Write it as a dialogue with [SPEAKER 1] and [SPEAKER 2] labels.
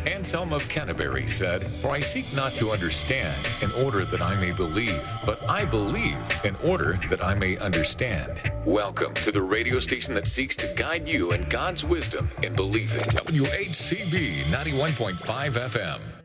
[SPEAKER 1] Anselm of Canterbury said, "For I seek not to understand in order that I may believe, but I believe in order that I may understand." Welcome to the radio station that seeks to guide you in God's wisdom in believing. WHCB 91.5 FM.